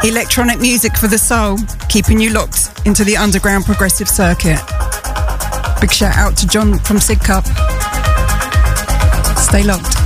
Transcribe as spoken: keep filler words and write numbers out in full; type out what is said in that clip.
Electronic music for the soul, keeping you locked into the underground progressive circuit. Big shout out to John from Sidcup. Stay locked.